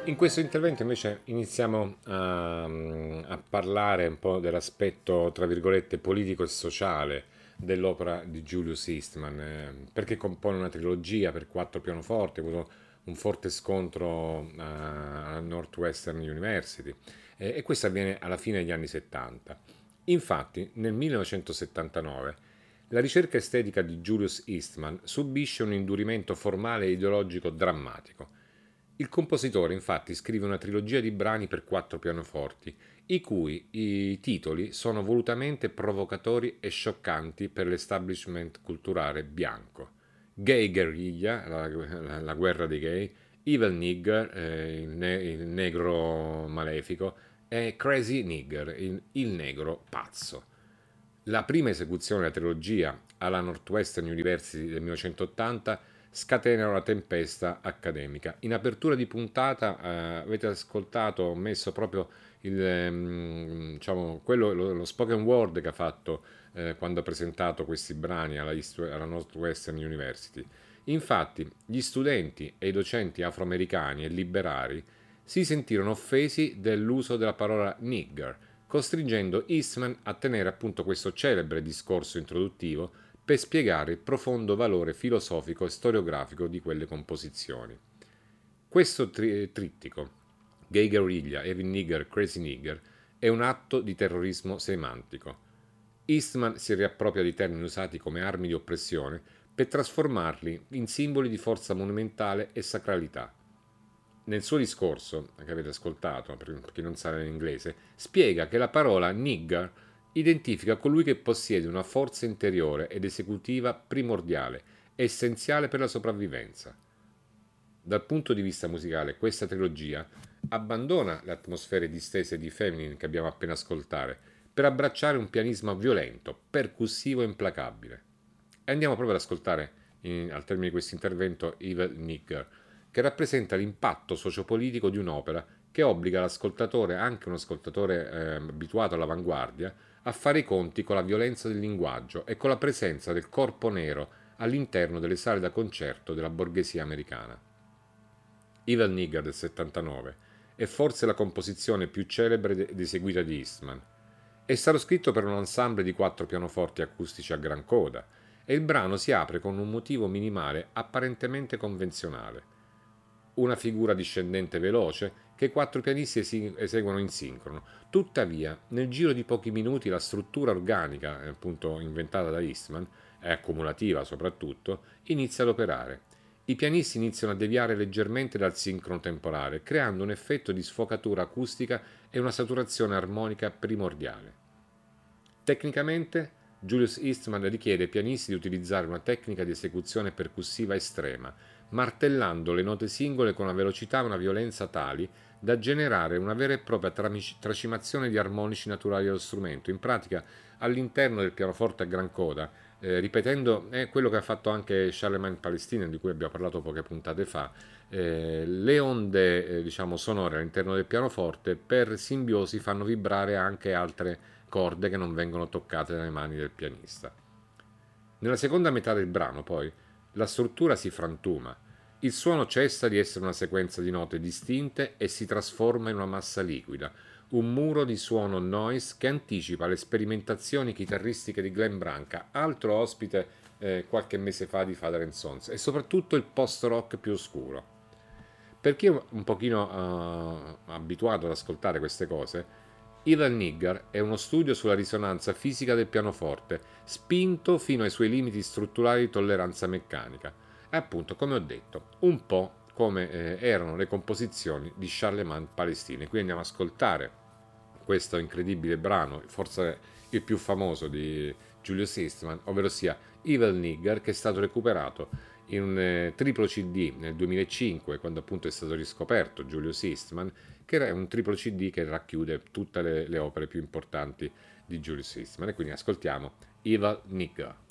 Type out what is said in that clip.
In questo intervento invece iniziamo a parlare un po' dell'aspetto, tra virgolette, politico e sociale dell'opera di Julius Eastman, perché compone una trilogia per quattro pianoforti, ha avuto un forte scontro alla Northwestern University, e questo avviene alla fine degli anni 70. Infatti, nel 1979 la ricerca estetica di Julius Eastman subisce un indurimento formale e ideologico drammatico. Il compositore infatti scrive una trilogia di brani per quattro pianoforti, i cui i titoli sono volutamente provocatori e scioccanti per l'establishment culturale bianco. Gay Guerriglia, la guerra dei gay, Evil Nigger, il negro malefico, e Crazy Nigger, il negro pazzo. La prima esecuzione della trilogia alla Northwestern University del 1980 scatena una tempesta accademica. In apertura di puntata avete ascoltato, ho messo proprio lo spoken word che ha fatto quando ha presentato questi brani alla Northwestern University. Infatti, gli studenti e i docenti afroamericani e liberari si sentirono offesi dell'uso della parola nigger, costringendo Eastman a tenere appunto questo celebre discorso introduttivo per spiegare il profondo valore filosofico e storiografico di quelle composizioni. Questo trittico, Gay Guerrilla, Evil Nigger, Crazy Nigger, è un atto di terrorismo semantico. Eastman si riappropria di termini usati come armi di oppressione per trasformarli in simboli di forza monumentale e sacralità. Nel suo discorso, che avete ascoltato, per chi non sa l'inglese, spiega che la parola nigger identifica colui che possiede una forza interiore ed esecutiva primordiale, essenziale per la sopravvivenza. Dal punto di vista musicale, questa trilogia abbandona le atmosfere distese di Feminine che abbiamo appena ascoltato per abbracciare un pianismo violento, percussivo e implacabile. E andiamo proprio ad ascoltare, al termine di questo intervento, Evil Nigger, che rappresenta l'impatto sociopolitico di un'opera che obbliga l'ascoltatore, anche un ascoltatore abituato all'avanguardia, a fare i conti con la violenza del linguaggio e con la presenza del corpo nero all'interno delle sale da concerto della borghesia americana. Evil Nigger del 79 è forse la composizione più celebre ed eseguita di Eastman. È stato scritto per un ensemble di quattro pianoforti acustici a gran coda e il brano si apre con un motivo minimale apparentemente convenzionale. Una figura discendente veloce che i quattro pianisti eseguono in sincrono. Tuttavia, nel giro di pochi minuti la struttura organica, appunto inventata da Eastman, e accumulativa soprattutto, inizia ad operare. I pianisti iniziano a deviare leggermente dal sincrono temporale, creando un effetto di sfocatura acustica e una saturazione armonica primordiale. Tecnicamente, Julius Eastman richiede ai pianisti di utilizzare una tecnica di esecuzione percussiva estrema, martellando le note singole con una velocità e una violenza tali da generare una vera e propria tracimazione di armonici naturali dello strumento. In pratica, all'interno del pianoforte a gran coda, ripetendo quello che ha fatto anche Charlemagne Palestine, di cui abbiamo parlato poche puntate fa, le onde sonore all'interno del pianoforte per simbiosi fanno vibrare anche altre corde che non vengono toccate dalle mani del pianista. Nella seconda metà del brano, poi, la struttura si frantuma, il suono cessa di essere una sequenza di note distinte e si trasforma in una massa liquida, un muro di suono noise che anticipa le sperimentazioni chitarristiche di Glenn Branca, altro ospite qualche mese fa di Father and Sons, e soprattutto il post-rock più oscuro. Per chi è un pochino abituato ad ascoltare queste cose, Evil Nigger è uno studio sulla risonanza fisica del pianoforte, spinto fino ai suoi limiti strutturali di tolleranza meccanica. E appunto, come ho detto, un po' come erano le composizioni di Charlemagne Palestine. Qui andiamo ad ascoltare questo incredibile brano, forse il più famoso di Julius Eastman, ovvero sia Evil Nigger, che è stato recuperato in un triplo CD nel 2005, quando appunto è stato riscoperto Julius Eastman, che era un triplo CD che racchiude tutte le opere più importanti di Julius Eastman. E quindi ascoltiamo Evil Nigger.